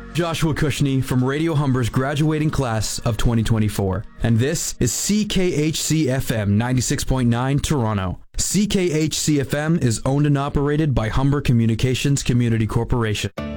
Joshua Cushney from Radio Humber's graduating class of 2024, and this is CKHC-FM 96.9 Toronto. CKHC-FM is owned and operated by Humber Communications Community Corporation.